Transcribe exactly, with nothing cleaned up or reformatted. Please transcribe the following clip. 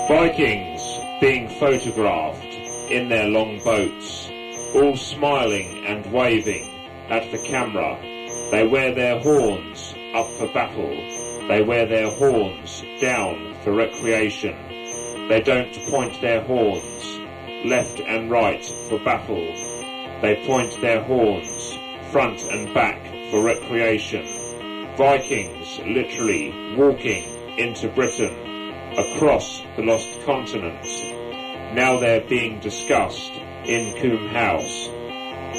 Vikings being photographed in their long boats, all smiling and waving at the camera. They wear their horns up for battle. They wear their horns down for recreation. They don't point their horns left and right for battle. They point their horns front and back for recreation. Vikings literally walking into Britain across the lost continent. Now they're being discussed in Coombe House.